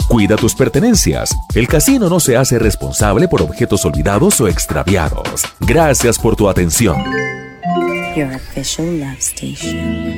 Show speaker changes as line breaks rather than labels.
Cuida tus pertenencias. El casino no se hace responsable por objetos olvidados o extraviados. Gracias por tu atención.
Your official love station.